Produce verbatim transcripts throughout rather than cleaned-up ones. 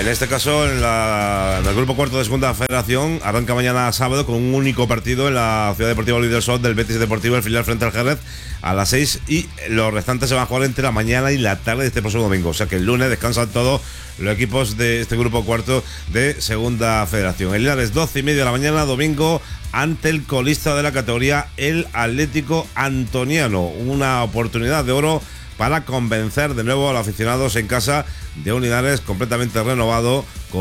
En este caso, en, la, en el grupo cuarto de Segunda Federación, arranca mañana sábado con un único partido en la Ciudad Deportiva Luis del Sol del Betis Deportivo, el filial frente al Jerez, a las seis, y los restantes se van a jugar entre la mañana y la tarde de este próximo domingo. O sea que el lunes descansan todos los equipos de este grupo cuarto de Segunda Federación. El Linares, doce y media de la mañana, domingo, ante el colista de la categoría, el Atlético Antoniano. Una oportunidad de oro para convencer de nuevo a los aficionados en casa de un Linares completamente renovado,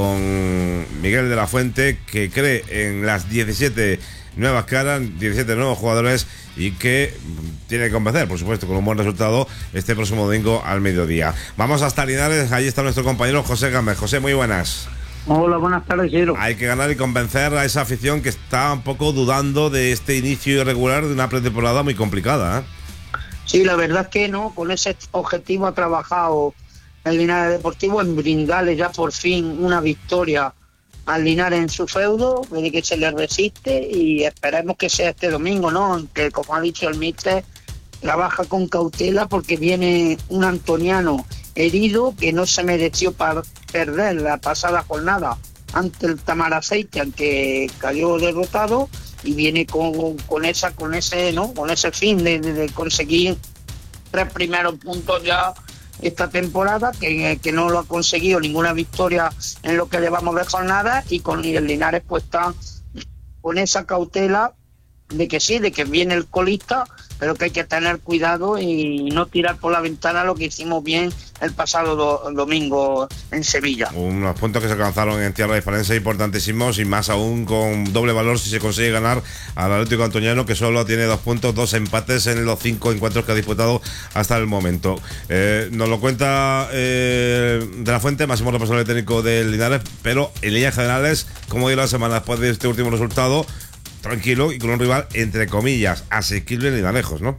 con Miguel de la Fuente, que cree en las diecisiete nuevas caras, diecisiete nuevos jugadores, y que tiene que convencer, por supuesto, con un buen resultado este próximo domingo al mediodía. Vamos hasta Linares, ahí está nuestro compañero José Gámez. José, muy buenas. Hola, buenas tardes, Ciro. Hay que ganar y convencer a esa afición que está un poco dudando de este inicio irregular de una pretemporada muy complicada, ¿eh? Sí, la verdad es que no, con ese objetivo ha trabajado el Linares Deportivo en brindarle ya por fin una victoria al Linares en su feudo, de que se le resiste, y esperemos que sea este domingo, ¿no? Que, como ha dicho el míster, trabaja con cautela porque viene un antoniano herido que no se mereció para perder la pasada jornada ante el Tamaraceite, aunque cayó derrotado, y viene con, con esa con ese no con ese fin de, de, de conseguir tres primeros puntos ya esta temporada, que, que no lo ha conseguido ninguna victoria en lo que llevamos de jornada, y con y el Linares pues está con esa cautela de que sí, de que viene el colista, pero que hay que tener cuidado y no tirar por la ventana lo que hicimos bien el pasado do, domingo en Sevilla. Unos puntos que se alcanzaron en tierra hispalense importantísimos, y más aún con doble valor si se consigue ganar al Atlético Antoniano, que solo tiene dos puntos, dos empates en los cinco encuentros que ha disputado hasta el momento. Eh, nos lo cuenta eh, de la Fuente, máximo responsable técnico del Linares, pero en líneas generales, como dio la semana después de este último resultado, tranquilo y con un rival, entre comillas, asequible ni lejos, ¿no?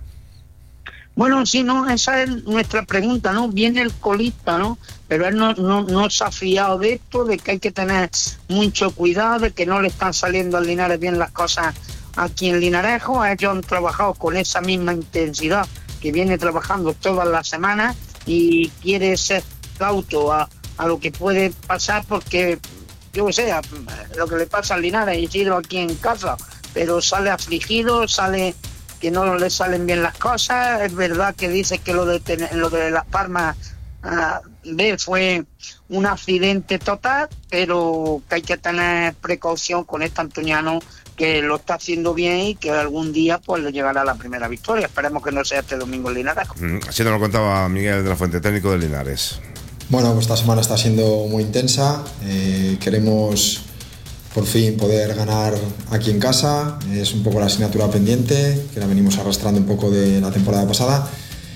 Bueno, sí, no, esa es nuestra pregunta, ¿no? Viene el colista, ¿no? Pero él no, no, no se ha fiado de esto, de que hay que tener mucho cuidado, de que no le están saliendo al Linares bien las cosas aquí en Linarejo. Ellos han trabajado con esa misma intensidad que viene trabajando todas las semanas, y quiere ser cauto a, a lo que puede pasar, porque, yo que sé, lo que le pasa al Linares, Isidro, aquí en casa, pero sale afligido, sale que no le salen bien las cosas. Es verdad que dice que lo de tener, lo de Las Palmas uh, B fue un accidente total, pero que hay que tener precaución con este antoniano, que lo está haciendo bien y que algún día pues le llegará la primera victoria. Esperemos que no sea este domingo en Linares. Mm, así nos lo contaba Miguel de la Fuente, técnico de Linares. Bueno, pues esta semana está siendo muy intensa. Eh, queremos por fin poder ganar aquí en casa. Es un poco la asignatura pendiente, que la venimos arrastrando un poco de la temporada pasada.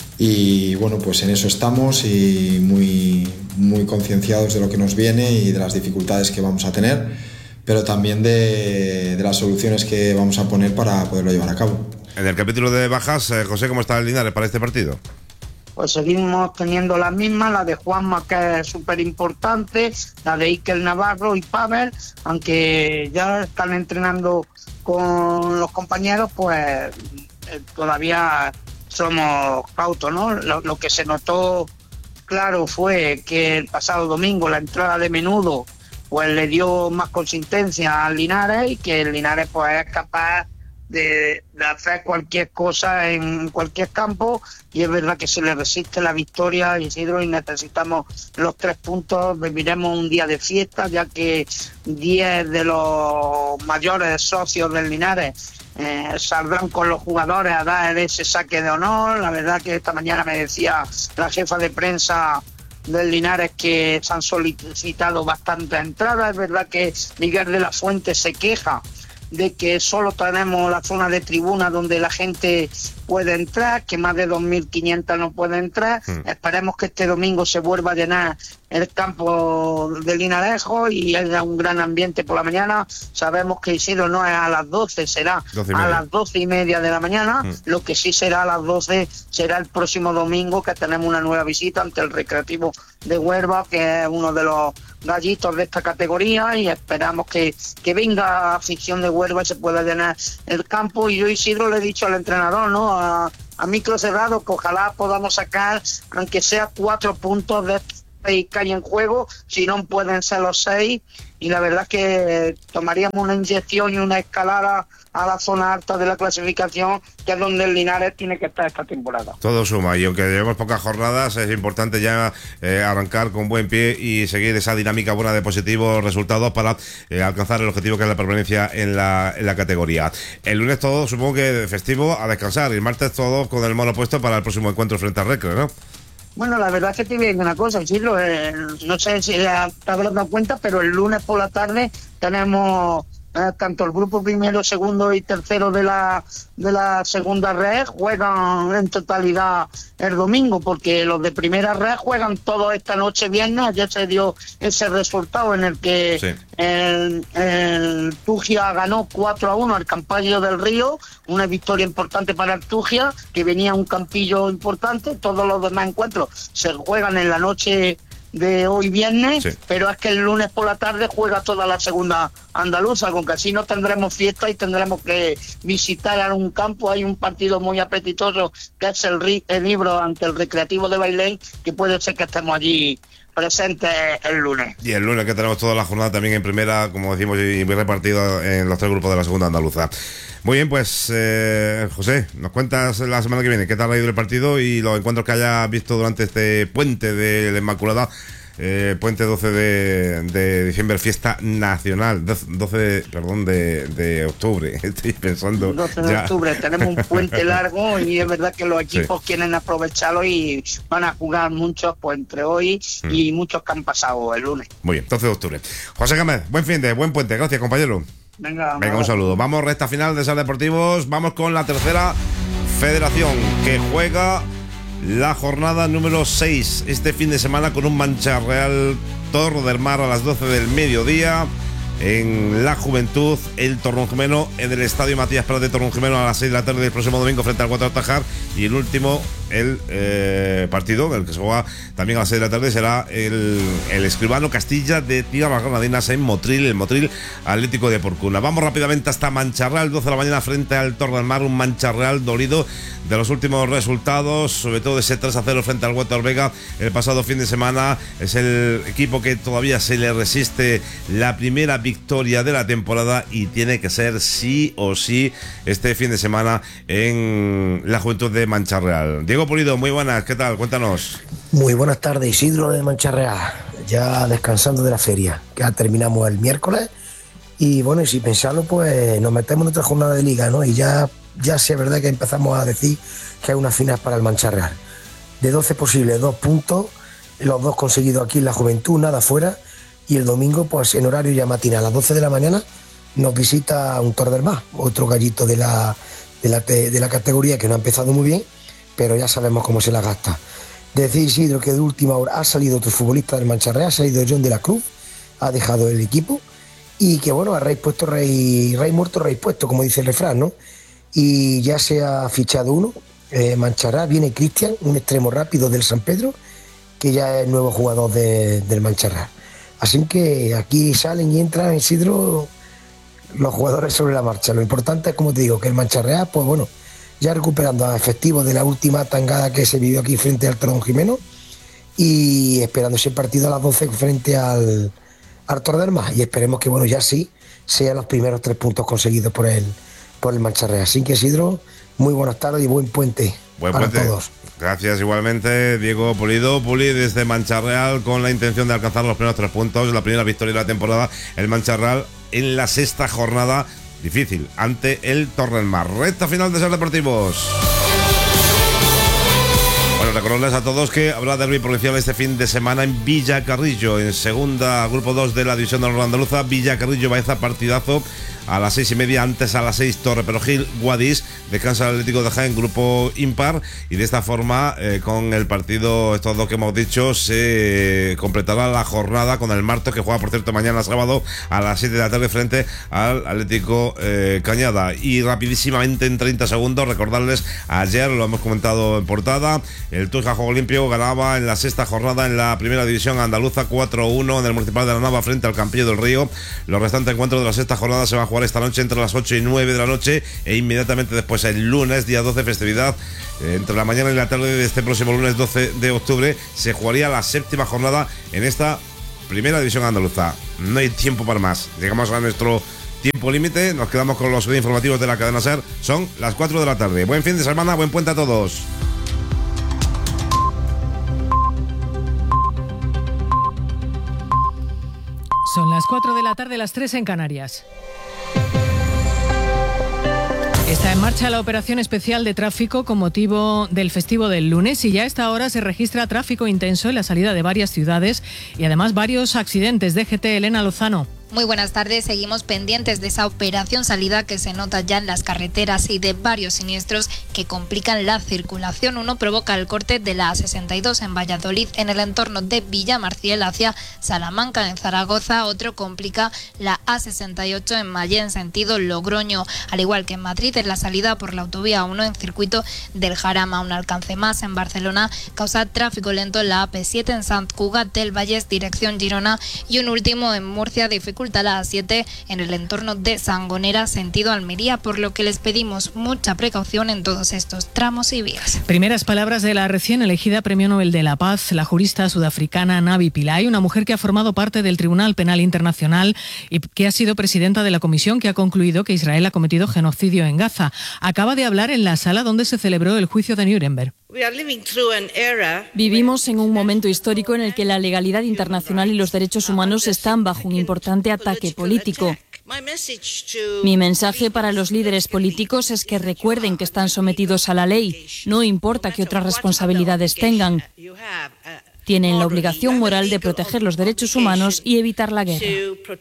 Y bueno, pues en eso estamos, y muy, muy concienciados de lo que nos viene y de las dificultades que vamos a tener, pero también de, de las soluciones que vamos a poner para poderlo llevar a cabo. En el capítulo de bajas, eh, José, ¿cómo está el Linares para este partido? Pues seguimos teniendo las mismas, la de Juanma, que es súper importante, la de Iker Navarro y Pavel, aunque ya están entrenando con los compañeros, pues eh, todavía somos cautos, ¿no? Lo, lo que se notó claro fue que el pasado domingo la entrada de Menudo pues le dio más consistencia al Linares, y que el Linares pues es capaz De, de hacer cualquier cosa en cualquier campo, y es verdad que se le resiste la victoria, Isidro, y necesitamos los tres puntos. Viviremos un día de fiesta, ya que diez de los mayores socios del Linares eh, saldrán con los jugadores a dar ese saque de honor. La verdad que esta mañana me decía la jefa de prensa del Linares que se han solicitado bastantes entradas. Es verdad que Miguel de la Fuente se queja de que solo tenemos la zona de tribuna donde la gente puede entrar, que más de dos mil quinientos no puede entrar. Mm. Esperemos que este domingo se vuelva a llenar el campo de Linarejo y haya un gran ambiente por la mañana. Sabemos que Isidro no es a las doce, será a las doce y media de la mañana. Mm. Lo que sí será a las doce será el próximo domingo, que tenemos una nueva visita ante el Recreativo de Huelva, que es uno de los gallitos de esta categoría, y esperamos que, que venga afición de Huelva y se pueda llenar el campo. Y yo, Isidro, le he dicho al entrenador, ¿no?, a, a micro cerrado, que ojalá podamos sacar, aunque sea cuatro puntos de seis que hay en juego, si no pueden ser los seis, y la verdad es que tomaríamos una inyección y una escalada a la zona alta de la clasificación, que es donde el Linares tiene que estar esta temporada. Todo suma, y aunque llevemos pocas jornadas, es importante ya eh, arrancar con buen pie y seguir esa dinámica buena de positivos resultados para eh, alcanzar el objetivo, que es la permanencia en la, en la categoría. El lunes todo, supongo que festivo, a descansar, y el martes todo con el mono puesto para el próximo encuentro frente al Recre, ¿no? Bueno, la verdad es que te voy a decir una cosa, Isidro, eh, no sé si te habrás dado cuenta, pero el lunes por la tarde tenemos eh, tanto el grupo primero, segundo y tercero de la de la segunda red juegan en totalidad el domingo, porque los de primera red juegan todo esta noche viernes. Ayer se dio ese resultado en el que sí. el, el Tugia ganó cuatro a uno al Campallo del Río, una victoria importante para el Tugia, que venía un campillo importante. Todos los demás encuentros se juegan en la noche de hoy viernes, sí. pero es que el lunes por la tarde juega toda la segunda andaluza, con que así no tendremos fiesta y tendremos que visitar a un campo. Hay un partido muy apetitoso que es el, el Libro ante el Recreativo de Bailén, que puede ser que estemos allí presentes el lunes. Y el lunes, que tenemos toda la jornada también en primera, como decimos, y muy repartido en los tres grupos de la segunda andaluza. Muy bien, pues eh, José, nos cuentas la semana que viene qué tal ha ido el partido y los encuentros que hayas visto durante este puente de la Inmaculada, eh, puente doce de, de diciembre, fiesta nacional, doce de, perdón, de, de octubre, estoy pensando. doce de octubre, tenemos un puente largo y es verdad que los equipos sí. quieren aprovecharlo y van a jugar muchos, pues entre hoy mm. y muchos que han pasado el lunes. Muy bien, doce de octubre. José Gámez, buen fin de, buen puente, gracias, compañero. Venga, Venga, un saludo. Vamos, recta final de Ser Deportivos. Vamos con la tercera federación, que juega la jornada número seis este fin de semana con un Mancha Real Torre del Mar a las doce del mediodía. En la Juventud, el Torronjimeno en el Estadio Matías Prat de Torronjimeno a las seis de la tarde del próximo domingo frente al Cuatro Tajar. Y el último, el eh, partido, el que se juega también a las seis de la tarde, será el, el Escribano Castilla de Tierras Granadinas en Motril, el Motril Atlético de Porcuna. Vamos rápidamente hasta Mancha Real, doce de la mañana frente al Torre del Mar, un Mancha Real dolido de los últimos resultados, sobre todo ese tres a cero frente al Huerta Orvega el pasado fin de semana. Es el equipo que todavía se le resiste la primera victoria de la temporada y tiene que ser sí o sí este fin de semana en la Juventud de Mancha Real. Diego Pulido, muy buenas, ¿qué tal? Cuéntanos. Muy buenas tardes, Isidro de Mancha Real, ya descansando de la feria, que ya terminamos el miércoles y bueno, y si pensarlo, pues nos metemos en otra jornada de liga, ¿no? Y ya, ya sí es verdad que empezamos a decir que hay una final para el Mancha Real. De doce posibles, dos puntos, los dos conseguidos aquí en la Juventud, nada fuera. Y el domingo, pues en horario ya matinal, a las doce de la mañana, nos visita un Torre del Mar, otro gallito de la, de, la, de la categoría, que no ha empezado muy bien, pero ya sabemos cómo se la gasta. Decir, Isidro, que de última hora ha salido otro futbolista del Mancha Real, ha salido John de la Cruz, ha dejado el equipo, y que bueno, a rey puesto, rey, rey muerto, rey puesto, como dice el refrán, ¿no? Y ya se ha fichado uno, eh, Mancha Real, viene Cristian, un extremo rápido del San Pedro, que ya es el nuevo jugador de, del Mancha Real. Así que aquí salen y entran, Isidro, los jugadores sobre la marcha. Lo importante es, como te digo, que el Mancha Real, pues bueno, ya recuperando a efectivos de la última tangada que se vivió aquí frente al Torronjimeno y esperando ese partido a las doce frente al, al Torre del Mar. Y esperemos que, bueno, ya sí sean los primeros tres puntos conseguidos por el, por el Mancha Real. Así que, Isidro, muy buenas tardes y buen puente. Buen para puente. Todos. Gracias igualmente, Diego Pulido. Puli desde Mancha Real con la intención de alcanzar los primeros tres puntos, la primera victoria de la temporada, el Mancha Real en la sexta jornada difícil ante el Torre del Mar. Recta final de Ser Deportivos. Bueno, recordarles a todos que habrá derbi provincial este fin de semana en Villacarrillo, en segunda, grupo dos de la división de honor andaluza. Villacarrillo, Baeza, partidazo a las seis y media, antes a las seis Torre Perogil, Guadix, descansa el Atlético de Jaén, grupo impar, y de esta forma, eh, con el partido, estos dos que hemos dicho, se completará la jornada con el Martos, que juega, por cierto, mañana sábado a las siete de la tarde frente al Atlético eh, Cañada. Y rapidísimamente, en treinta segundos, recordarles, ayer lo hemos comentado en portada, el El Tuja Juego Limpio ganaba en la sexta jornada en la primera división andaluza cuatro uno en el Municipal de la Nava frente al Campillo del Río. Los restantes encuentros de la sexta jornada se van a jugar esta noche entre las ocho y nueve de la noche e inmediatamente después el lunes, día doce, festividad. Entre la mañana y la tarde de este próximo lunes doce de octubre se jugaría la séptima jornada en esta primera división andaluza. No hay tiempo para más. Llegamos a nuestro tiempo límite, nos quedamos con los informativos de la cadena SER. Son las cuatro de la tarde. Buen fin de semana, buen puente a todos. Son las cuatro de la tarde, las tres en Canarias. Está en marcha la operación especial de tráfico con motivo del festivo del lunes y ya a esta hora se registra tráfico intenso en la salida de varias ciudades y además varios accidentes. D G T, Elena Lozano. Muy buenas tardes, seguimos pendientes de esa operación salida que se nota ya en las carreteras y de varios siniestros que complican la circulación. Uno provoca el corte de la A sesenta y dos en Valladolid en el entorno de Villamarciel hacia Salamanca en Zaragoza. Otro complica la A sesenta y ocho en Mayén sentido Logroño, al igual que en Madrid en la salida por la autovía uno en circuito del Jarama. Un alcance más en Barcelona causa tráfico lento en la A P siete en Sant Cugat del Vallès dirección Girona y un último en Murcia dificulta la A siete en el entorno de Sangonera sentido Almería, por lo que les pedimos mucha precaución en todos estos tramos y vías. Primeras palabras de la recién elegida Premio Nobel de la Paz, la jurista sudafricana Navi Pillay, una mujer que ha formado parte del Tribunal Penal Internacional y que ha sido presidenta de la comisión que ha concluido que Israel ha cometido genocidio en Gaza. Acaba de hablar en la sala donde se celebró el juicio de Nuremberg. Vivimos en un momento histórico en el que la legalidad internacional y los derechos humanos están bajo un importante ataque político. Mi mensaje para los líderes políticos es que recuerden que están sometidos a la ley, no importa qué otras responsabilidades tengan. Tienen la obligación moral de proteger los derechos humanos y evitar la guerra.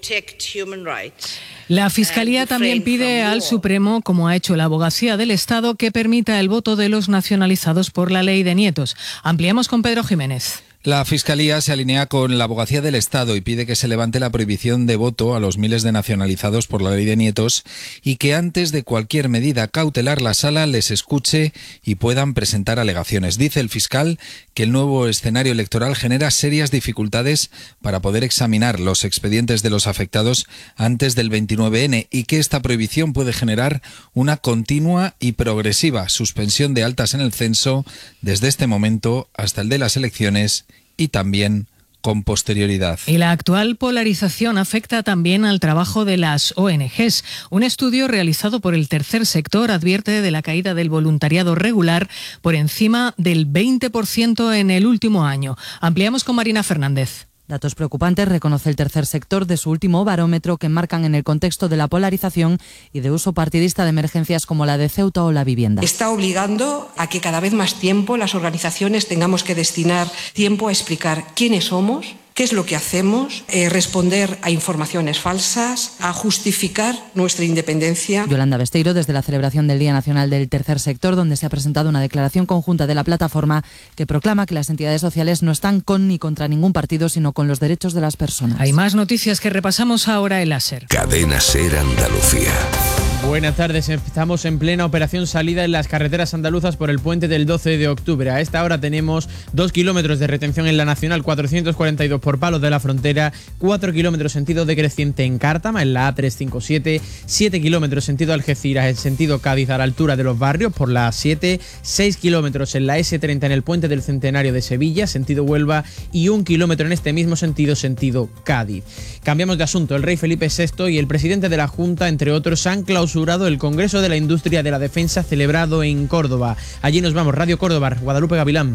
La Fiscalía también pide al Supremo, como ha hecho la Abogacía del Estado, que permita el voto de los nacionalizados por la ley de nietos. Ampliamos con Pedro Jiménez. La Fiscalía se alinea con la Abogacía del Estado y pide que se levante la prohibición de voto a los miles de nacionalizados por la ley de nietos y que antes de cualquier medida cautelar la Sala les escuche y puedan presentar alegaciones. Dice el fiscal que el nuevo escenario electoral genera serias dificultades para poder examinar los expedientes de los afectados antes del veintinueve ene y que esta prohibición puede generar una continua y progresiva suspensión de altas en el censo desde este momento hasta el de las elecciones y también con posterioridad. Y la actual polarización afecta también al trabajo de las O N Ges. Un estudio realizado por el tercer sector advierte de la caída del voluntariado regular por encima del veinte por ciento en el último año. Ampliamos con Marina Fernández. Datos preocupantes reconoce el tercer sector de su último barómetro que enmarcan en el contexto de la polarización y de uso partidista de emergencias como la de Ceuta o la vivienda. Está obligando a que cada vez más tiempo las organizaciones tengamos que destinar tiempo a explicar quiénes somos, qué es lo que hacemos, eh, responder a informaciones falsas, a justificar nuestra independencia. Yolanda Besteiro, desde la celebración del Día Nacional del Tercer Sector, donde se ha presentado una declaración conjunta de la plataforma que proclama que las entidades sociales no están con ni contra ningún partido, sino con los derechos de las personas. Hay más noticias que repasamos ahora en la SER. Cadena SER Andalucía. Buenas tardes, estamos en plena operación salida en las carreteras andaluzas por el puente del doce de octubre. A esta hora tenemos dos kilómetros de retención en la Nacional cuatrocientos cuarenta y dos por Palos de la Frontera, cuatro kilómetros sentido decreciente en Cártama, en la A trescientos cincuenta y siete, siete kilómetros sentido Algeciras, en sentido Cádiz a la altura de los barrios por la A siete, seis kilómetros en la ese treinta en el puente del Centenario de Sevilla, sentido Huelva, y un kilómetro en este mismo sentido, sentido Cádiz. Cambiamos de asunto. El rey Felipe sexto y el presidente de la Junta, entre otros, han clausurado el Congreso de la Industria de la Defensa celebrado en Córdoba. Allí nos vamos, Radio Córdoba, Guadalupe Gavilán.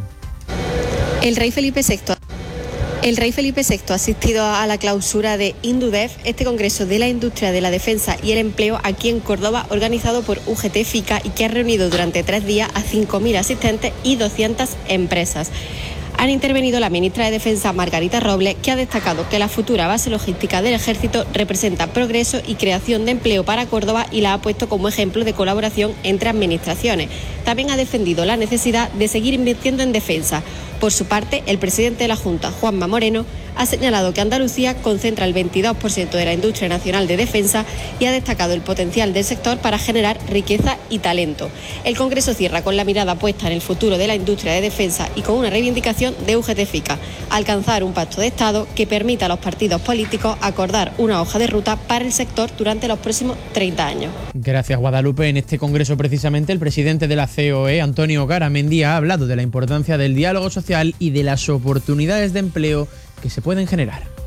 El rey Felipe sexto El rey Felipe sexto ha asistido a la clausura de Indudef, este Congreso de la Industria de la Defensa y el Empleo aquí en Córdoba, organizado por U G T FICA y que ha reunido durante tres días a cinco mil asistentes y doscientas empresas. Han intervenido la ministra de Defensa, Margarita Robles, que ha destacado que la futura base logística del Ejército representa progreso y creación de empleo para Córdoba y la ha puesto como ejemplo de colaboración entre administraciones. También ha defendido la necesidad de seguir invirtiendo en defensa. Por su parte, el presidente de la Junta, Juanma Moreno, Ha señalado que Andalucía concentra el veintidós por ciento de la industria nacional de defensa y ha destacado el potencial del sector para generar riqueza y talento. El Congreso cierra con la mirada puesta en el futuro de la industria de defensa y con una reivindicación de U G T FICA, alcanzar un pacto de Estado que permita a los partidos políticos acordar una hoja de ruta para el sector durante los próximos treinta años. Gracias, Guadalupe. En este congreso, precisamente, el presidente de la C O E, Antonio Garamendi, ha hablado de la importancia del diálogo social y de las oportunidades de empleo que se pueden generar.